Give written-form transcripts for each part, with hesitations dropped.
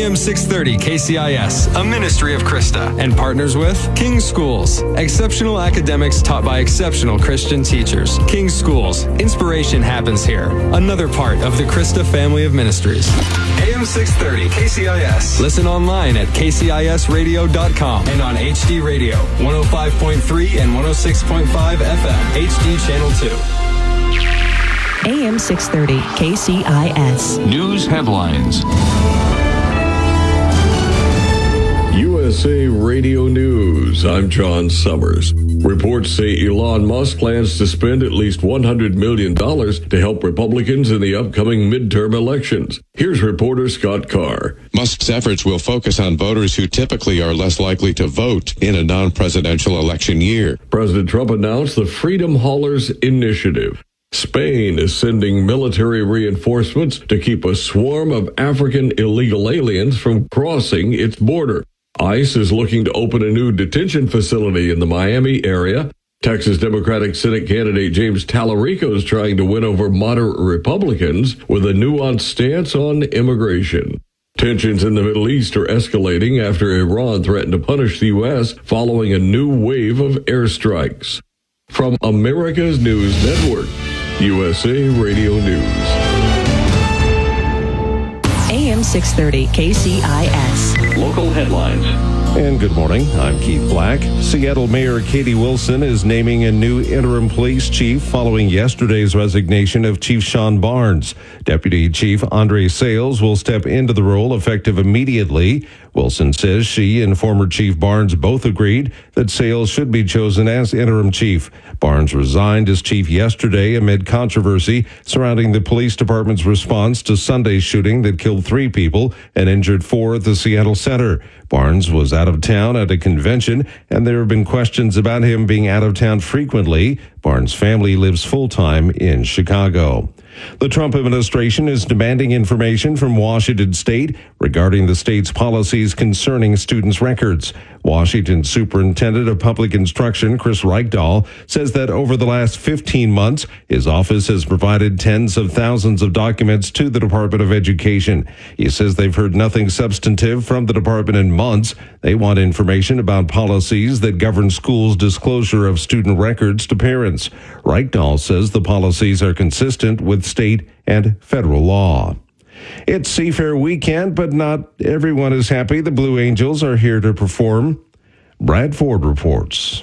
AM 630 KCIS, a ministry of Krista, and partners with King Schools, exceptional academics taught by exceptional Christian teachers. King Schools, inspiration happens here. Another part of the Krista family of ministries. AM 630 KCIS. Listen online at kcisradio.com and on HD Radio, 105.3 and 106.5 FM, HD Channel 2. AM 630 KCIS. News headlines. USA Radio News. I'm John Summers. Reports say Elon Musk plans to spend at least $100 million to help Republicans in the upcoming midterm elections. Here's reporter Scott Carr. Musk's efforts will focus on voters who typically are less likely to vote in a non-presidential election year. President Trump announced the Freedom Haulers Initiative. Spain is sending military reinforcements to keep a swarm of African illegal aliens from crossing its border. ICE is looking to open a new detention facility in the Miami area. Texas Democratic Senate candidate James Tallarico is trying to win over moderate Republicans with a nuanced stance on immigration. Tensions in the Middle East are escalating after Iran threatened to punish the U.S. following a new wave of airstrikes. From America's News Network, USA Radio News. AM 630 KCIS. Local headlines. And good morning, I'm Keith Black. Seattle Mayor Katie Wilson is naming a new interim police chief following yesterday's resignation of Chief Sean Barnes. Deputy Chief Andre Sales will step into the role effective immediately. Wilson says she and former Chief Barnes both agreed that Sales should be chosen as interim chief. Barnes resigned as chief yesterday amid controversy surrounding the police department's response to Sunday's shooting that killed 3 people and injured 4 at the Seattle Center. Barnes was out of town at a convention, and there have been questions about him being out of town frequently. Barnes' family lives full-time in Chicago. The Trump administration is demanding information from Washington State regarding the state's policies concerning students' records. Washington Superintendent of Public Instruction Chris Reichdahl says that over the last 15 months, his office has provided tens of thousands of documents to the Department of Education. He says they've heard nothing substantive from the department in months. They want information about policies that govern schools' disclosure of student records to parents. Reichdahl says the policies are consistent with state and federal law. It's Seafair weekend, but not everyone is happy. The Blue Angels are here to perform. Brad Ford reports.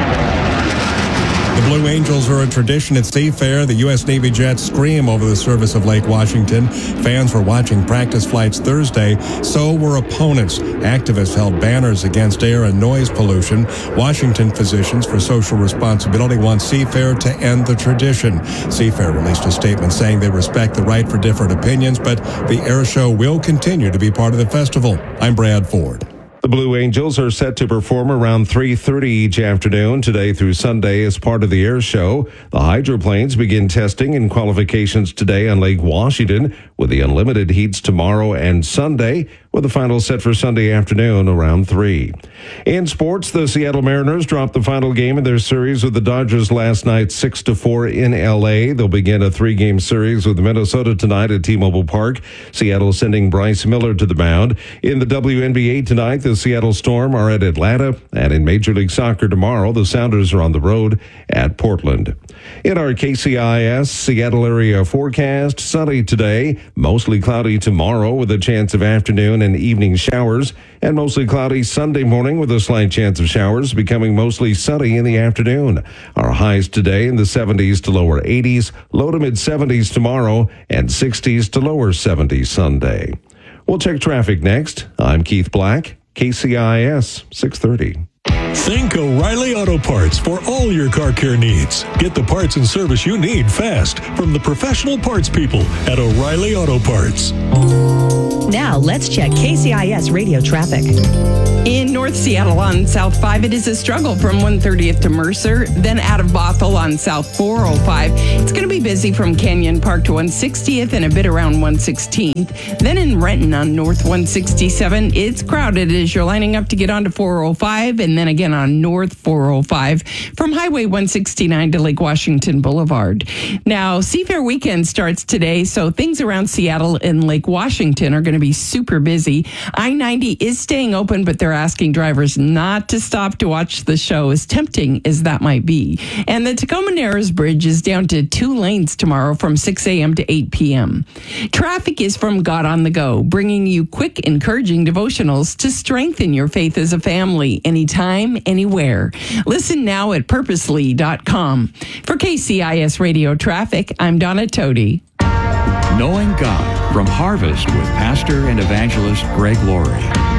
The Blue Angels are a tradition at Seafair. The U.S. Navy jets scream over the surface of Lake Washington. Fans were watching practice flights Thursday. So were opponents. Activists held banners against air and noise pollution. Washington Physicians for Social Responsibility want Seafair to end the tradition. Seafair released a statement saying they respect the right for different opinions, but the air show will continue to be part of the festival. I'm Brad Ford. The Blue Angels are set to perform around 3:30 each afternoon, today through Sunday, as part of the air show. The hydroplanes begin testing and qualifications today on Lake Washington, with the unlimited heats tomorrow and Sunday, with the final set for Sunday afternoon around 3. In sports, the Seattle Mariners dropped the final game in their series with the Dodgers last night, 6-4 in L.A. They'll begin a 3-game series with Minnesota tonight at T-Mobile Park. Seattle sending Bryce Miller to the mound. In the WNBA tonight, the Seattle Storm are at Atlanta, and in Major League Soccer tomorrow, the Sounders are on the road at Portland. In our KCIS Seattle area forecast, sunny today, mostly cloudy tomorrow with a chance of afternoon and evening showers, and mostly cloudy Sunday morning with a slight chance of showers, becoming mostly sunny in the afternoon. Our highs today in the 70s to lower 80s, low to mid 70s tomorrow, and 60s to lower 70s Sunday. We'll check traffic next. I'm Keith Black, KCIS 630. Think O'Reilly Auto Parts for all your car care needs. Get the parts and service you need fast from the professional parts people at O'Reilly Auto Parts. Now let's check KCIS radio traffic. In North Seattle on South 5, it is a struggle from 130th to Mercer, then out of Bothell on South 405. It's going to be busy from Canyon Park to 160th and a bit around 116th. Then in Renton on North 167, it's crowded as you're lining up to get onto 405 and then again on North 405 from Highway 169 to Lake Washington Boulevard. Now, Seafair weekend starts today, so things around Seattle and Lake Washington are going to be super busy. I-90 is staying open, but they're asking drivers not to stop to watch the show, as tempting as that might be. And the Tacoma Narrows Bridge is down to 2 lanes tomorrow from 6 a.m. to 8 p.m. Traffic is from God on the Go, bringing you quick, encouraging devotionals to strengthen your faith as a family, anytime, anywhere. Listen now at purposely.com. For KCIS Radio Traffic, I'm Donna Tody. Knowing God from Harvest with pastor and evangelist Greg Laurie.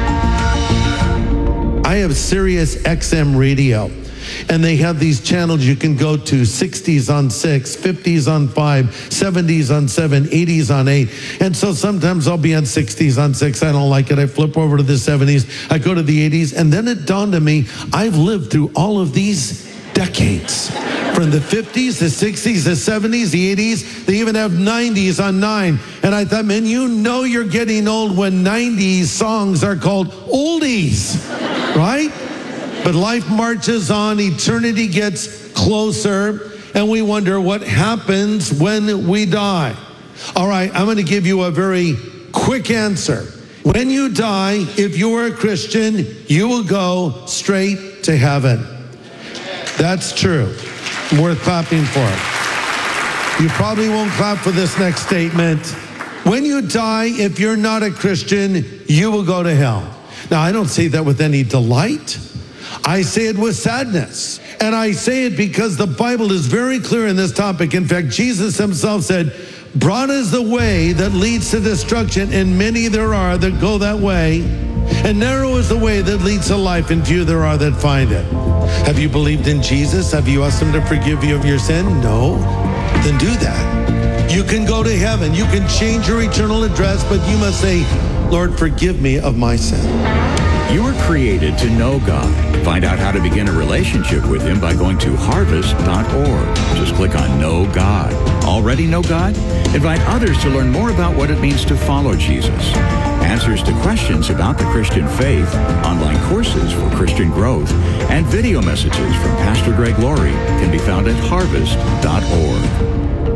I have Sirius XM Radio, and they have these channels you can go to: 60s on 6, 50s on 5, 70s on 7, 80s on 8. And so sometimes I'll be on 60s on 6. I don't like it. I flip over to the 70s. I go to the 80s. And then it dawned on me, I've lived through all of these decades. From the 50s, the 60s, the 70s, the 80s, they even have 90s on 9. And I thought, man, you know you're getting old when 90s songs are called oldies, right? But life marches on, eternity gets closer, and we wonder what happens when we die. All right, I'm going to give you a very quick answer. When you die, if you are a Christian, you will go straight to heaven. That's true. Worth clapping for it. You probably won't clap for this next statement. When you die, if you're not a Christian, you will go to hell. Now, I don't say that with any delight. I say it with sadness. And I say it because the Bible is very clear in this topic. In fact, Jesus himself said, broad is the way that leads to destruction, and many there are that go that way. And narrow is the way that leads to life, and few there are that find it. Have you believed in Jesus? Have you asked him to forgive you of your sin? No. Then do that. You can go to heaven. You can change your eternal address, but you must say, Lord, forgive me of my sin. You were created to know God. Find out how to begin a relationship with him by going to harvest.org. Just click on Know God. Already know God? Invite others to learn more about what it means to follow Jesus. Answers to questions about the Christian faith, online courses for Christian growth, and video messages from Pastor Greg Laurie can be found at harvest.org.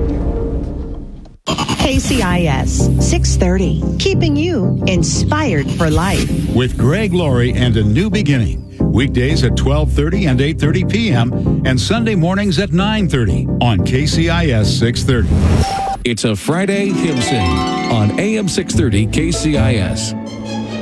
KCIS 630, keeping you inspired for life. With Greg Laurie and A New Beginning. Weekdays at 12:30 and 8:30 p.m. and Sunday mornings at 9:30 on KCIS 630. It's a Friday hymn sing on AM 630 KCIS.